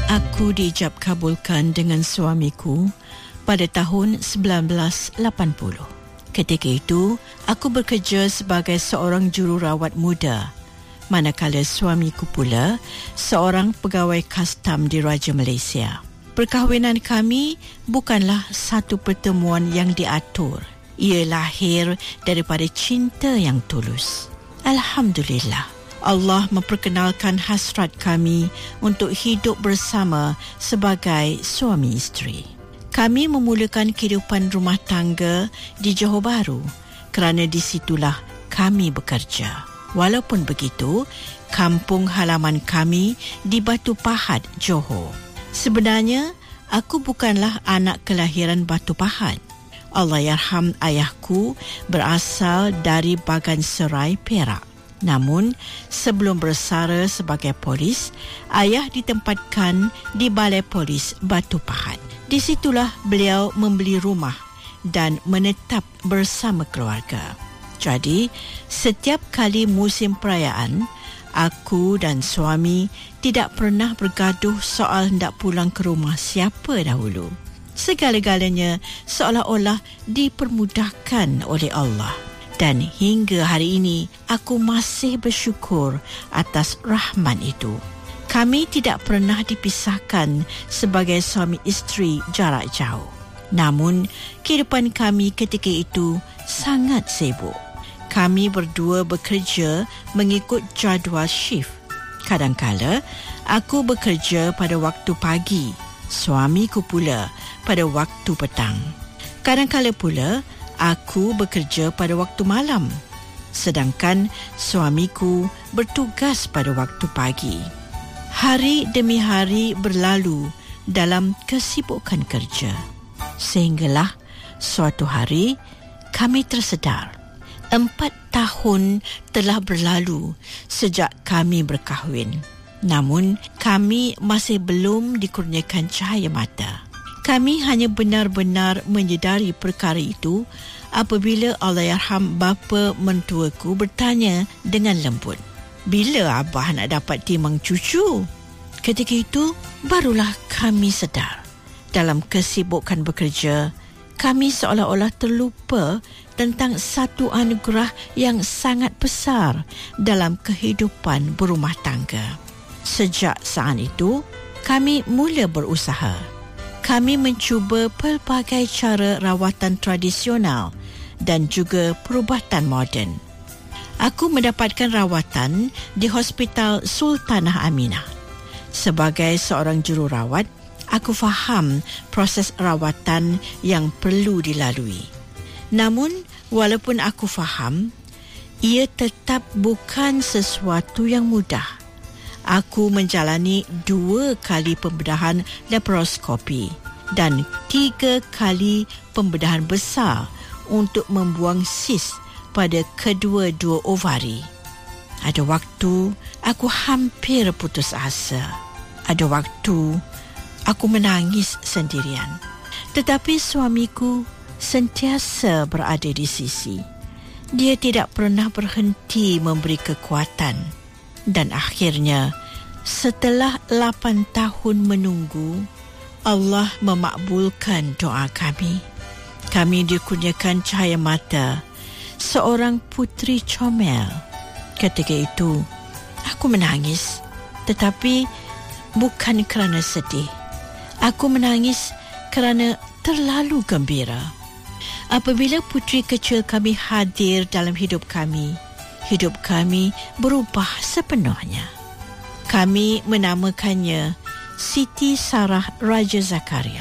Aku diijab kabulkan dengan suamiku pada tahun 1980. Ketika itu, aku bekerja sebagai seorang jururawat muda, manakala suamiku pula seorang pegawai kastam di Raja Malaysia. Perkahwinan kami bukanlah satu pertemuan yang diatur. Ia lahir daripada cinta yang tulus. Alhamdulillah, Allah memperkenalkan hasrat kami untuk hidup bersama sebagai suami isteri. Kami memulakan kehidupan rumah tangga di Johor Bahru kerana di situlah kami bekerja. Walaupun begitu, kampung halaman kami di Batu Pahat, Johor. Sebenarnya, aku bukanlah anak kelahiran Batu Pahat. Allahyarham ayahku berasal dari Bagan Serai, Perak. Namun, sebelum bersara sebagai polis, ayah ditempatkan di Balai Polis Batu Pahat. Di situlah beliau membeli rumah dan menetap bersama keluarga. Jadi, setiap kali musim perayaan, aku dan suami tidak pernah bergaduh soal hendak pulang ke rumah siapa dahulu. Segala-galanya seolah-olah dipermudahkan oleh Allah. Dan hingga hari ini, aku masih bersyukur atas rahmat itu. Kami tidak pernah dipisahkan sebagai suami isteri jarak jauh. Namun, kehidupan kami ketika itu sangat sibuk. Kami berdua bekerja mengikut jadual shift. Kadangkala, aku bekerja pada waktu pagi, suamiku pula pada waktu petang. Kadangkala pula, aku bekerja pada waktu malam, sedangkan suamiku bertugas pada waktu pagi. Hari demi hari berlalu dalam kesibukan kerja. Sehinggalah suatu hari kami tersedar 4 tahun telah berlalu sejak kami berkahwin. Namun kami masih belum dikurniakan cahaya mata. Kami hanya benar-benar menyedari perkara itu apabila Allahyarham bapa mentuaku bertanya dengan lembut, "Bila abah nak dapat timang cucu?" Ketika itu, barulah kami sedar. Dalam kesibukan bekerja, kami seolah-olah terlupa tentang satu anugerah yang sangat besar dalam kehidupan berumah tangga. Sejak saat itu, kami mula berusaha. Kami mencuba pelbagai cara rawatan tradisional dan juga perubatan moden. Aku mendapatkan rawatan di Hospital Sultanah Aminah. Sebagai seorang jururawat, aku faham proses rawatan yang perlu dilalui. Namun, walaupun aku faham, ia tetap bukan sesuatu yang mudah. Aku menjalani 2 kali pembedahan laparoskopi dan 3 kali pembedahan besar untuk membuang sis pada kedua-dua ovari. Ada waktu aku hampir putus asa. Ada waktu aku menangis sendirian. Tetapi suamiku sentiasa berada di sisi. Dia tidak pernah berhenti memberi kekuatan. Dan akhirnya, setelah 8 tahun menunggu, Allah memakbulkan doa kami. Kami dikurniakan cahaya mata, seorang puteri comel. Ketika itu, aku menangis, tetapi bukan kerana sedih. Aku menangis kerana terlalu gembira. Apabila puteri kecil kami hadir dalam hidup kami berubah sepenuhnya. Kami menamakannya Siti Sarah Raja Zakaria.